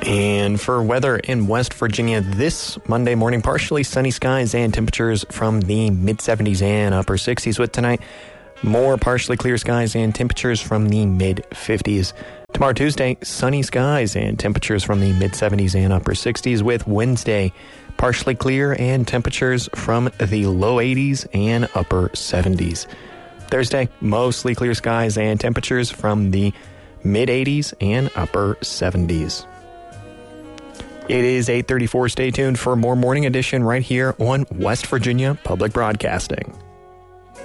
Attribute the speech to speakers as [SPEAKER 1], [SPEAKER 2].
[SPEAKER 1] And for weather in West Virginia this Monday morning, partially sunny skies and temperatures from the mid-70s and upper 60s, with tonight more partially clear skies and temperatures from the mid-50s. Tomorrow, Tuesday, sunny skies and temperatures from the mid-70s and upper 60s, with Wednesday partially clear and temperatures from the low 80s and upper 70s. Thursday, mostly clear skies and temperatures from the mid-80s and upper 70s. It is 8:34. Stay tuned for more Morning Edition right here on West Virginia Public Broadcasting.